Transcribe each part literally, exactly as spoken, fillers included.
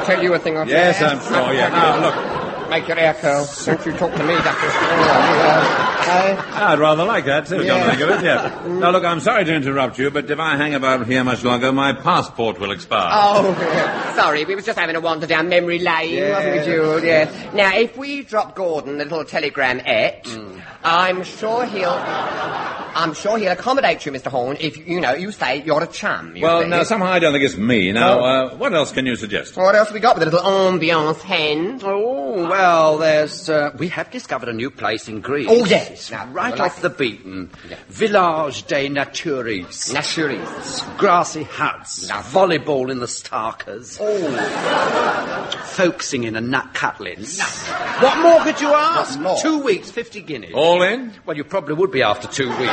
tell you a thing or two? Yes, I'm sure, yeah. Now, look. Make your hair curl. Don't you talk to me, Doctor uh, I'd rather like that, too, Yeah. Dominic. Of it, yeah. Now, look, I'm sorry to interrupt you, but if I hang about here much longer, my passport will expire. Oh, sorry, we was just having a wander down memory lane, Yeah. wasn't we, Jude? Yeah. Now, if we drop Gordon a little telegram et, Mm. I'm sure he'll... I'm sure he'll accommodate you, Mister Horn, if, you know, you say you're a chum. You Well, see. now, somehow I don't think it's me. Now, Oh. uh, what else can you suggest? What else have we got with a little ambiance hen? Oh, well, there's... Uh, we have discovered a new place in Greece. Oh, yes. Now, Right well, off the beaten. Village des Naturis. Naturis. Grassy huts. Volleyball in the Starkers. Oh. Folk singing and nut cutlets. What more could you ask? What more? Two weeks, fifty guineas. All in? Well, you probably would be after two weeks.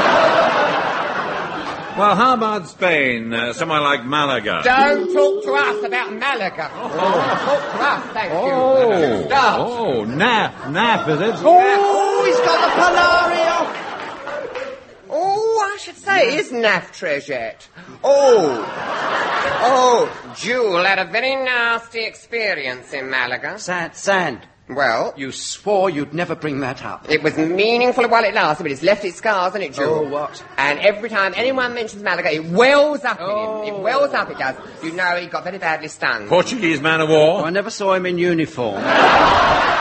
Well, how about Spain? Uh, somewhere like Malaga? Don't talk to us about Malaga. Oh. Talk to us, thank you. Oh, Stop. oh, nap, nap, is it? Oh, he's got the Polario. Oh, I should say, it is Naff Treasure. Oh. Oh, Jewel had a very nasty experience in Malaga. Sand, Sand, Well, you swore you'd never bring that up. it was meaningful while it lasted, but it's left its scars, hasn't it, Jewel? Oh, what? And every time anyone mentions Malaga, it wells up Oh. in him. It wells up, it does. You know, he got very badly stung. Portuguese man of war? I never saw him in uniform.